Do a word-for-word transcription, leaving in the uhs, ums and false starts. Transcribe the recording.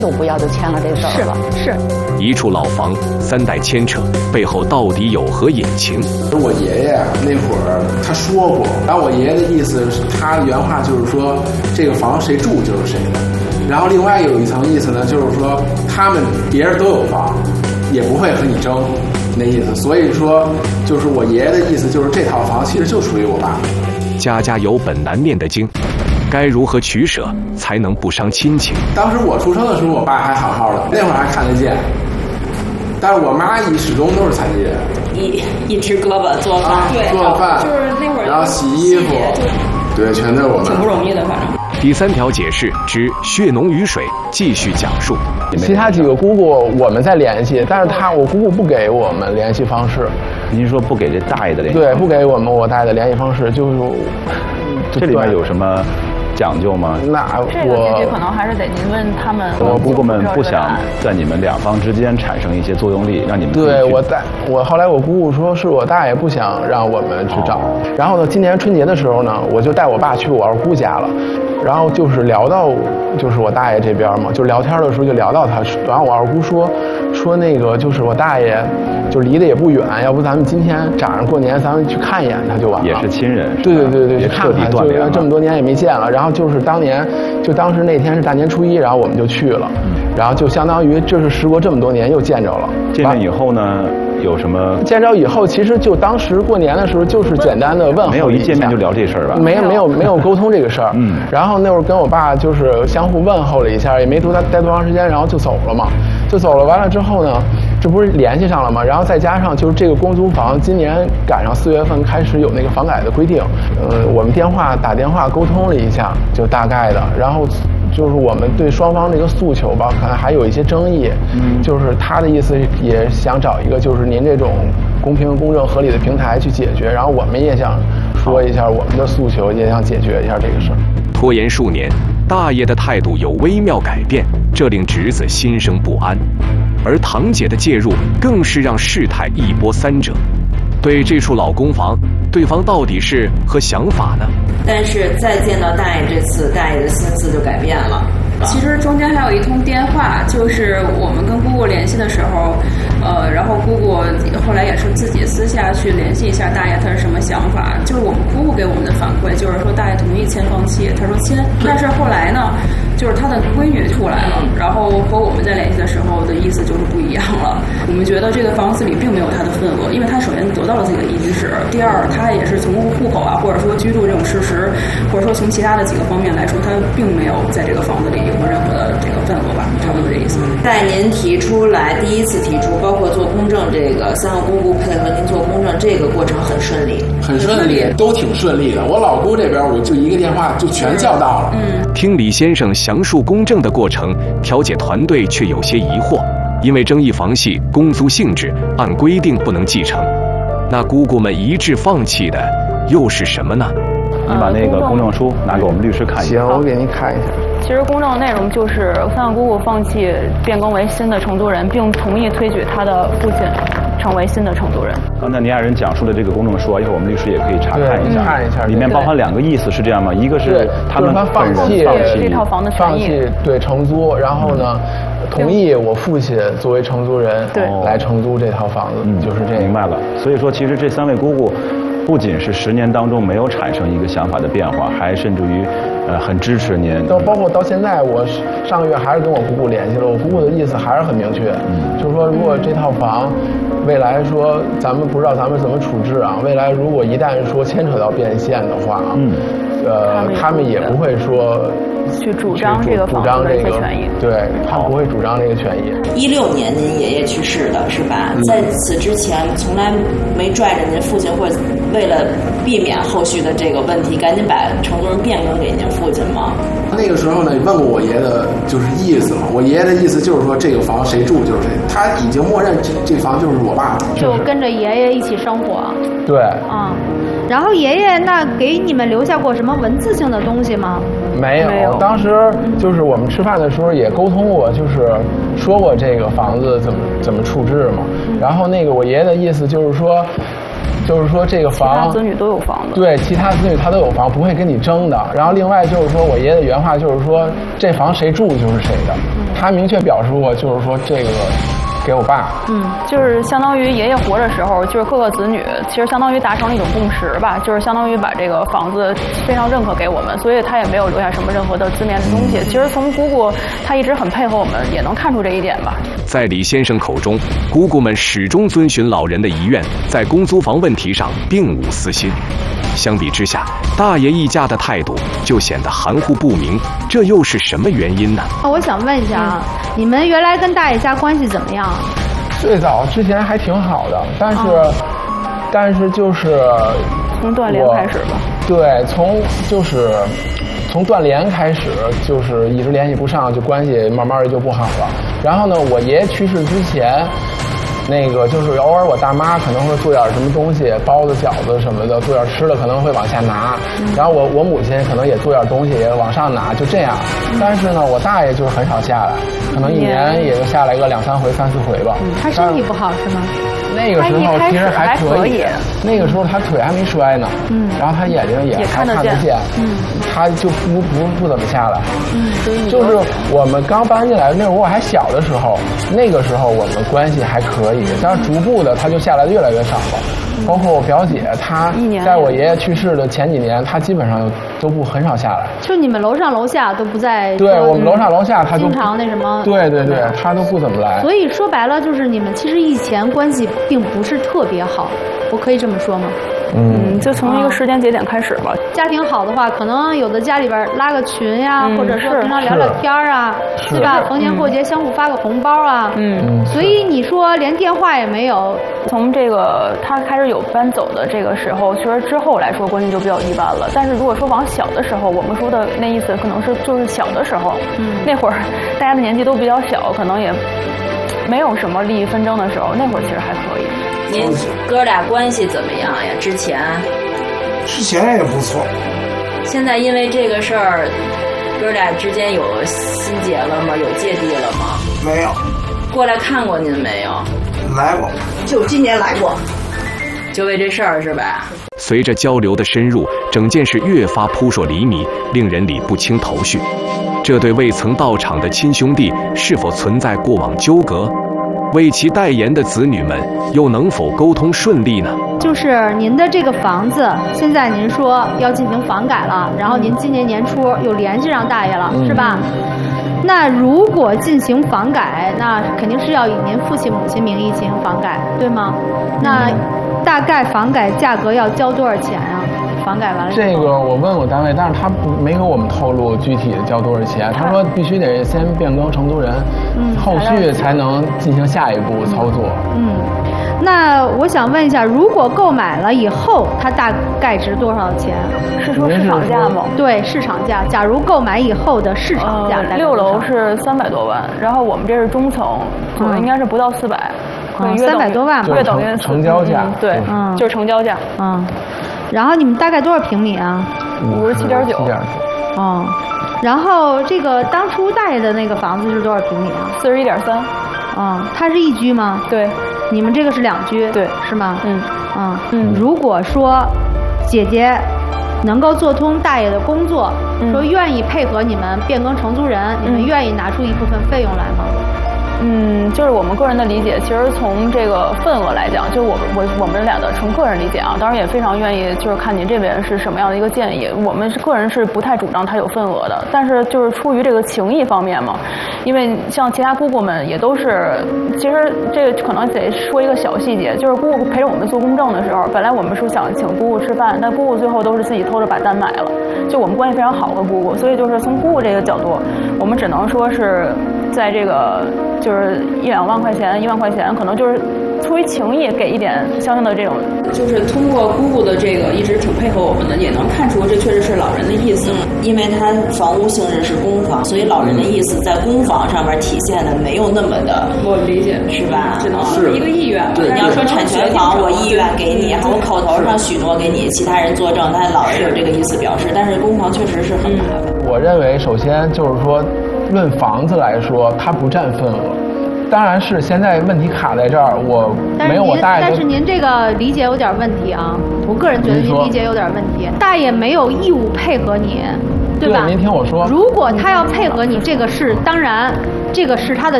都不要就签了这字儿了。 是是。 一处老房，三代牵扯，背后到底有何隐情？ 我爷爷那会儿他说过，然后我爷爷的意思是，他原话就是说，这个房谁住就是谁的。然后另外有一层意思呢，就是说他们别人都有房，也不会和你争，那意思。所以说，就是我爷爷的意思就是这套房其实就属于我爸。 家家有本难念的经，该如何取舍才能不伤亲情？ 当时我出生的时候，我爸还好好的，那会儿还看得见。但是我妈一始终都是残疾人， 一一只胳膊做饭， 啊、 对， 做饭， 就是那会儿， 然后洗衣服，对，全都是我们， 挺不容易的，反正。 第三条解释之血浓于水继续讲述。 其他几个姑姑我们在联系，但是他我姑姑不给我们联系方式。 您说不给这大爷的联系？ 对，不给我们我大爷的联系方式，就是这里面有什么讲究吗？ 那这个具体可能还是得您问他们。 我姑姑们不想在你们两方之间产生一些作用力，让你们对我大我后来我姑姑说是我大爷不想让我们去找，哦、然后呢，今年春节的时候呢，我就带我爸去我二姑家了，然后就是聊到就是我大爷这边嘛，就聊天的时候就聊到他，然后我二姑说说那个就是我大爷就离得也不远，要不咱们今天赶上过年咱们去看一眼他就完了。 也是亲人。 对对对对， 也看看，就这么多年也没见了，然后就是当年就当时那天是大年初一，然后我们就去了，嗯、然后就相当于这是时隔这么多年又见着了。 见面以后呢？有什么？ 见着以后，其实就当时过年的时候，就是简单的问候， 没有一见面就聊这事儿吧？ 没有没有没有沟通这个事儿。嗯。然后那会儿跟我爸就是相互问候了一下，也没多待多长时间，然后就走了嘛。就走了，完了之后呢，这不是联系上了吗？然后再加上就是这个公租房，今年赶上四月份开始有那个房改的规定，呃，我们电话打电话沟通了一下，就大概的，然后。就是我们对双方这个诉求吧，可能还有一些争议。嗯，就是他的意思也想找一个就是您这种公平、公正、合理的平台去解决，然后我们也想说一下我们的诉求，也想解决一下这个事儿。 拖延数年，大爷的态度有微妙改变，这令侄子心生不安，而堂姐的介入更是让事态一波三折。对这处老公房，对方到底是何想法呢？ 但是再见到大爷这次，大爷的心思就改变了。 其实中间还有一通电话，就是我们跟姑姑联系的时候，呃，然后姑姑后来也是自己私下去联系一下大爷他是什么想法。就是我们姑姑给我们的反馈就是说大爷同意签放弃，他说签。但是后来呢，就是他的闺女出来了，然后和我们在联系的时候的意思就是不一样了。我们觉得这个房子里并没有他的份额，因为他首先得到了自己的一居室，第二他也是从户口啊，或者说居住这种事实，或者说从其他的几个方面来说，他并没有在这个房子里有过任何的这个份额吧，差不多这意思。 在您提出来第一次提出，包括做公证这个三个姑姑配合您做公证，这个过程很顺利， 很顺利，都挺顺利的。我老姑这边我就一个电话就全叫到了。 嗯，听李先生详述公证的过程，调解团队却有些疑惑，因为争议房系公租性质，按规定不能继承。那姑姑们一致放弃的又是什么呢？ 你把那个公证书拿给我们律师看一下。 行，我给您看一下。 其实公证内容就是三个姑姑放弃变更为新的承租人，并同意推举他的父亲成为新的承租人。 刚才您二人讲述的这个公证书啊，一会儿我们律师也可以查看一下， 看一下， 里面包含两个意思，是这样吗？一个是他们放弃放弃这套房的权益， 放弃对承租，然后呢，同意我父亲作为承租人来承租这套房子， 嗯， 就是这个。 明白了。所以说，其实这三位姑姑不仅是十年当中没有产生一个想法的变化，还甚至于呃很支持您。 到包括到现在，我上个月还是跟我姑姑联系了，我姑姑的意思还是很明确，嗯，就是说如果这套房未来说咱们不知道咱们怎么处置啊，未来如果一旦说牵扯到变现的话，嗯，呃，他们也不会说去主张这个房子的一些权益， 对，他们不会主张这个权益。 一六年您爷爷去世的是吧？嗯，在此之前从来没拽着您父亲，或者为了避免后续的这个问题，赶紧把承租人变更给您父亲吗？ 那个时候呢，问过我爷的就是意思嘛，我爷爷的意思就是说这个房谁住就是谁，他已经默认这这房就是我爸， 就跟着爷爷一起生活。 对， 啊，然后爷爷那给你们留下过什么文字性的东西吗？ 没有，没有。当时就是我们吃饭的时候也沟通过，就是说过这个房子怎么怎么处置嘛。然后那个我爷爷的意思就是说， 就是说这个房， 其他子女都有房子， 对，其他子女他都有房，不会跟你争的。然后另外就是说我爷爷的原话就是说，这房谁住就是谁的，他明确表示过，就是说这个。给我爸， 嗯，就是相当于爷爷活着时候，就是各个子女其实相当于达成了一种共识吧，就是相当于把这个房子非常认可给我们，所以他也没有留下什么任何的字面的东西。其实从姑姑她一直很配合我们，也能看出这一点吧。 在李先生口中，姑姑们始终遵循老人的遗愿，在公租房问题上并无私心。相比之下，大爷一家的态度就显得含糊不明，这又是什么原因呢？ 我想问一下啊，嗯、你们原来跟大爷家关系怎么样？ 最早之前还挺好的，但是，哦、但是就是从断联开始吧。 对，从就是从断联开始，就是一直联系不上，就关系慢慢的就不好了。然后呢，我爷爷去世之前。那个就是偶尔我大妈可能会做点什么东西，包子、饺子什么的，做点吃的可能会往下拿，嗯、然后我我母亲可能也做点东西也往上拿，就这样。嗯、但是呢，我大爷就是很少下来，可能一年也就下来个两三回、三四回吧。 嗯、他身体不好是吗？ 那个时候其实还可以，那个时候他腿还没摔呢，嗯，然后他眼睛也还看得见，嗯，他就不不不怎么下来，嗯，所以就是我们刚搬进来那会儿我还小的时候，那个时候我们关系还可以，但是逐步的他就下来的越来越少了。包括我表姐，她在我爷爷去世的前几年，她基本上都不很少下来。 就你们楼上楼下都不在？ 对，我们楼上楼下她就经常那什么。 对对对，她都不怎么来。 所以说白了，就是你们其实以前关系并不是特别好，我可以这么说吗？ 嗯，就从一个时间节点开始吧。 家庭好的话，可能有的家里边拉个群呀，嗯、或者说平常聊聊天啊，对吧？逢年过节相互发个红包啊。嗯。所以你说连电话也没有， 从这个他开始有搬走的这个时候，其实之后来说关系就比较一般了。但是如果说往小的时候，我们说的那意思可能是就是小的时候，嗯，那会儿大家的年纪都比较小，可能也没有什么利益纷争的时候，那会儿其实还可以。 您哥俩关系怎么样呀？之前， 之前也不错。 现在因为这个事儿，哥俩之间有心结了吗？有芥蒂了吗？ 没有。 过来看过您没有？ 来过，就今年来过。 就为这事儿是吧？ 随着交流的深入，整件事越发扑朔迷离，令人理不清头绪。这对未曾到场的亲兄弟是否存在过往纠葛？为其代言的子女们又能否沟通顺利呢？ 就是您的这个房子，现在您说要进行房改了，然后您今年年初又联系上大爷了，嗯、是吧？那如果进行房改，那肯定是要以您父亲母亲名义进行房改，对吗？那大概房改价格要交多少钱啊？房改完了这个我问我单位，但是他不没给我们透露具体的交多少钱。他说必须得先变更承租人，嗯，后续才能进行下一步操作。 嗯，那我想问一下，如果购买了以后，它大概值多少钱？ 是说市场价吗？ 对，市场价。假如购买以后的市场价， 呃，六楼是三百多万，然后我们这是中层，左右应该是不到四百， 嗯，三百多万， 约等于成交价， 嗯，对，嗯，就是成交价， 嗯。然后你们大概多少平米啊？ 五十七点九。 哦，然后这个当初大爷的那个房子是多少平米啊？ 四十一点三。 嗯，它是一居吗？ 对。 你们这个是两居？ 对， 是吗？ 嗯嗯嗯。如果说姐姐能够做通大爷的工作，嗯、说愿意配合你们变更承租人，嗯、你们愿意拿出一部分费用来吗？ 嗯，就是我们个人的理解，其实从这个份额来讲，就我我我们俩的纯个人理解啊，当然也非常愿意，就是看您这边是什么样的一个建议。我们是个人是不太主张它有份额的，但是就是出于这个情谊方面嘛，因为像其他姑姑们也都是，其实这个可能得说一个小细节，就是姑姑陪着我们做公证的时候，本来我们是想请姑姑吃饭，但姑姑最后都是自己偷着把单买了，就我们关系非常好和姑姑，所以就是从姑姑这个角度，我们只能说是在这个就。就是一两万块钱，一万块钱，可能就是出于情谊给一点相应的这种。 就是通过姑姑的这个一直挺配合我们的，也能看出这确实是老人的意思。嗯，因为他房屋性质是公房，所以老人的意思在公房上面体现的没有那么的， 我理解是吧？ 只能是一个意愿。 对，你要说产权房，我意愿给你，我口头上许诺给你，其他人作证，但老人有这个意思表示。但是公房确实是很麻烦。 我认为，首先就是说，论房子来说，它不占份额。 当然是现在问题卡在这儿，我没有我大爷。 但是您这个理解有点问题啊，我个人觉得您理解有点问题。大爷没有义务配合你，对吧？ 您听我说， 如果他要配合你，这个是当然，这个是他的